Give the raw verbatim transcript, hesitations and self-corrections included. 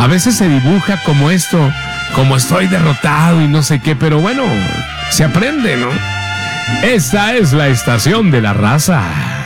a veces se dibuja como esto, como estoy derrotado y no sé qué, pero bueno, se aprende, ¿no? Esta es la estación de la raza.